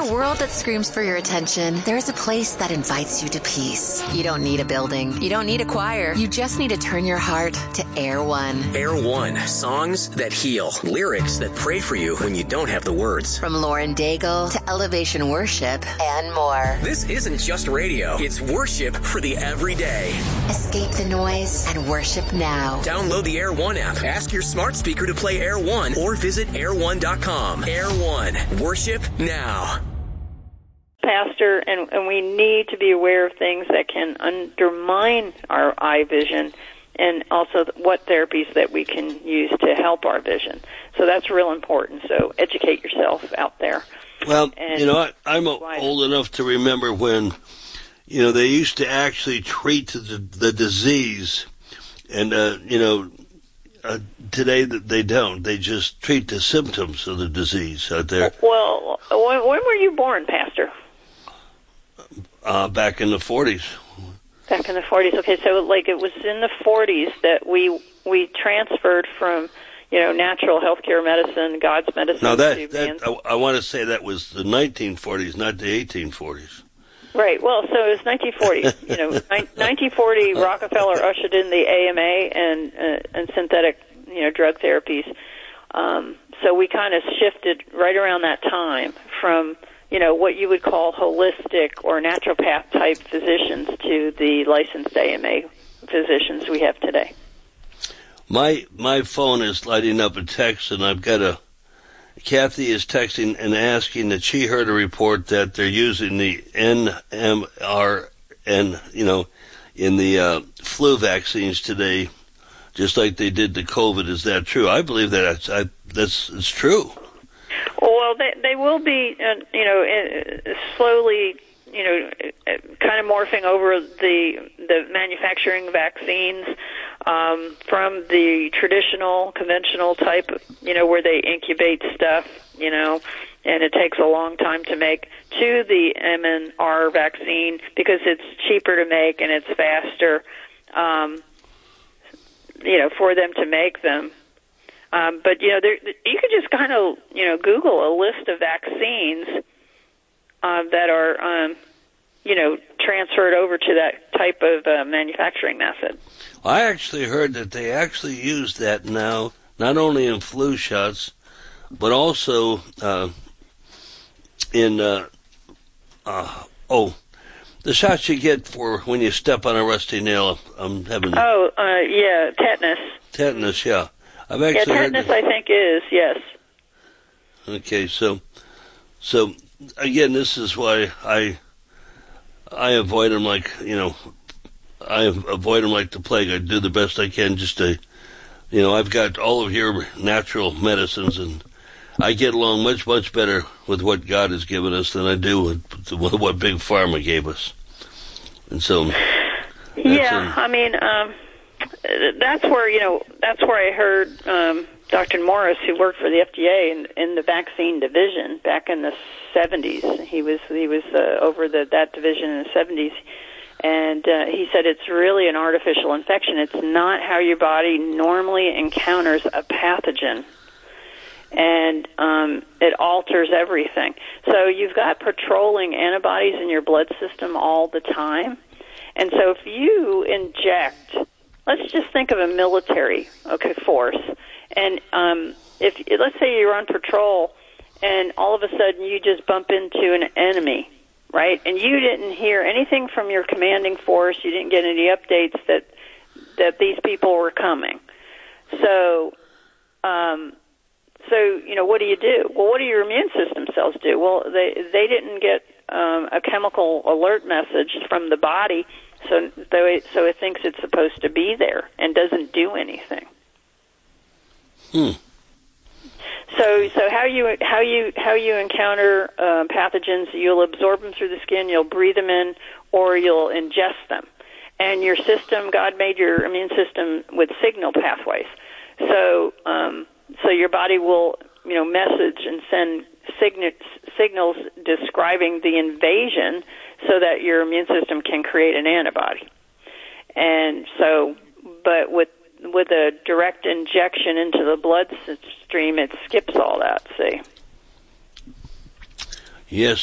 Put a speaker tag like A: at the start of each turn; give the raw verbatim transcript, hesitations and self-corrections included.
A: a world that screams for your attention, there's a place that invites you to peace. You don't need a building. You don't need a choir. You just need to turn your heart to Air One.
B: Air One. Songs that heal. Lyrics that pray for you when you don't have the words.
A: From Lauren Daigle to Elevation Worship and more.
B: This isn't just radio. It's worship for the everyday.
A: Escape the noise and worship now.
B: Download the Air One app. Ask your smart speaker to play Air One or visit air one dot com. Air One. Worship now.
C: Pastor, and, and we need to be aware of things that can undermine our eye vision, and also what therapies that we can use to help our vision. So that's real important. So educate yourself out there.
D: Well,
C: and
D: you know, I, I'm old enough to remember when, you know, they used to actually treat the, the disease, and, uh, you know, uh, today they don't. They just treat the symptoms of the disease out there.
C: Well, when, when were you born, Pastor?
D: Uh, back in the forties.
C: Back in the forties. Okay, so like it was in the forties that we we transferred from, you know, natural healthcare medicine, God's medicine.
D: Now that,
C: to
D: that I, I want to say that was the nineteen forties, not the eighteen forties.
C: Right. Well, so it was nineteen forty. You know, nineteen forty, Rockefeller ushered in the A M A and uh, and synthetic, you know, drug therapies. Um, so we kind of shifted right around that time from, you know, what you would call holistic or naturopath type physicians to the licensed A M A physicians we have today.
D: My my phone is lighting up a text, and I've got a Kathy is texting and asking that she heard a report that they're using the N M R N, you know, in the uh, flu vaccines today, just like they did the COVID. Is that true? I believe that that's, I, that's it's true.
C: Well, they they will be, uh, you know, uh, slowly, you know, uh, kind of morphing over the the manufacturing vaccines um, from the traditional, conventional type, you know, where they incubate stuff, you know, and it takes a long time to make, to the M M R vaccine because it's cheaper to make and it's faster, um, you know, for them to make them. Um, but, you know, there, you could just kind of, you know, Google a list of vaccines uh, that are, um, you know, transferred over to that type of uh, manufacturing method.
D: I actually heard that they actually use that now, not only in flu shots, but also uh, in, uh, uh, oh, the shots you get for when you step on a rusty nail. I'm having.
C: Oh, uh, yeah, tetanus.
D: Tetanus, yeah. I've actually
C: yeah, tetanus,
D: heard
C: I think, is, yes.
D: Okay, so, so again, this is why I, I avoid them like, you know, I avoid them like the plague. I do the best I can just to, you know, I've got all of your natural medicines, and I get along much, much better with what God has given us than I do with, with what Big Pharma gave us. And so,
C: yeah, a, I mean, um, that's where, you know, that's where I heard um, Doctor Morris, who worked for the F D A in, in the vaccine division back in the seventies. He was he was uh, over the that division in the seventies, and uh, he said it's really an artificial infection. It's not how your body normally encounters a pathogen, and um, it alters everything. So you've got patrolling antibodies in your blood system all the time, and so if you inject, let's just think of a military, okay, force. And um, if let's say you're on patrol, and all of a sudden you just bump into an enemy, right? And you didn't hear anything from your commanding force. You didn't get any updates that that these people were coming. So, um, so you know, what do you do? Well, what do your immune system cells do? Well, they they didn't get um, a chemical alert message from the body. So, so it thinks it's supposed to be there and doesn't do anything.
D: Hmm.
C: So, so how you how you how you encounter uh, pathogens? You'll absorb them through the skin, you'll breathe them in, or you'll ingest them. And your system, God made your immune system with signal pathways. So, um, so your body will, you know, message and send sign- signals describing the invasion, so that your immune system can create an antibody. And so, but with with a direct injection into the bloodstream, it skips all that, see?
D: Yes,